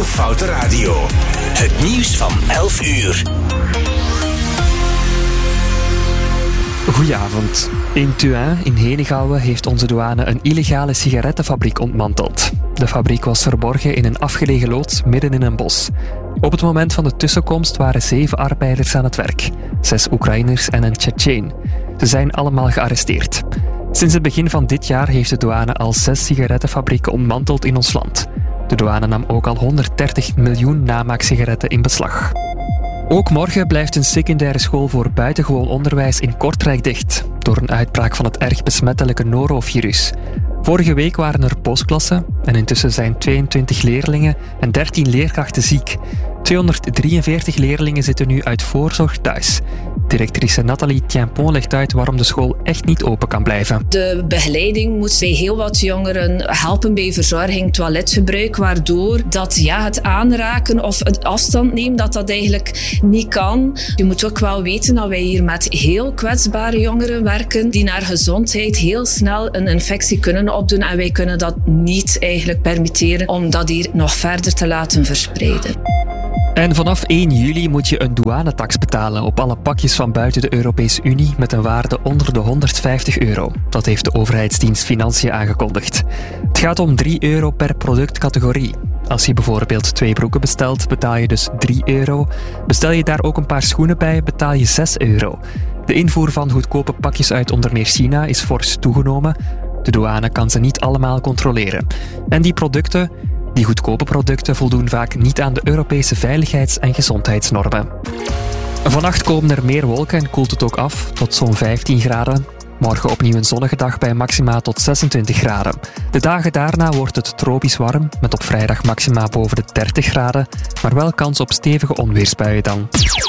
Nieuwe Foute Radio. Het nieuws van 11 uur. Goedenavond. In Thuin, in Henegouwen, heeft onze douane een illegale sigarettenfabriek ontmanteld. De fabriek was verborgen in een afgelegen loods midden in een bos. Op het moment van de tussenkomst waren 7 arbeiders aan het werk. 6 Oekraïners en een Tsjetsjeen. Ze zijn allemaal gearresteerd. Sinds het begin van dit jaar heeft de douane al 6 sigarettenfabrieken ontmanteld in ons land. De douane nam ook al 130 miljoen namaaksigaretten in beslag. Ook morgen blijft een secundaire school voor buitengewoon onderwijs in Kortrijk dicht, door een uitbraak van het erg besmettelijke norovirus. Vorige week waren er postklassen en intussen zijn 22 leerlingen en 13 leerkrachten ziek. 243 leerlingen zitten nu uit voorzorg thuis. Directrice Nathalie Tienpont legt uit waarom de school echt niet open kan blijven. De begeleiding moet bij heel wat jongeren helpen bij verzorging, toiletgebruik, waardoor dat het aanraken of het afstand nemen, dat eigenlijk niet kan. Je moet ook wel weten dat wij hier met heel kwetsbare jongeren werken, die naar gezondheid heel snel een infectie kunnen opdoen en wij kunnen dat niet eigenlijk permitteren om dat hier nog verder te laten verspreiden. En vanaf 1 juli moet je een douanetax betalen op alle pakjes van buiten de Europese Unie met een waarde onder de €150. Dat heeft de overheidsdienst Financiën aangekondigd. Het gaat om €3 per productcategorie. Als je bijvoorbeeld 2 broeken bestelt, betaal je dus €3. Bestel je daar ook een paar schoenen bij, betaal je €6. De invoer van goedkope pakjes uit onder meer China is fors toegenomen. De douane kan ze niet allemaal controleren. En die goedkope producten voldoen vaak niet aan de Europese veiligheids- en gezondheidsnormen. Vannacht komen er meer wolken en koelt het ook af tot zo'n 15 graden. Morgen opnieuw een zonnige dag bij maxima tot 26 graden. De dagen daarna wordt het tropisch warm, met op vrijdag maxima boven de 30 graden, maar wel kans op stevige onweersbuien dan.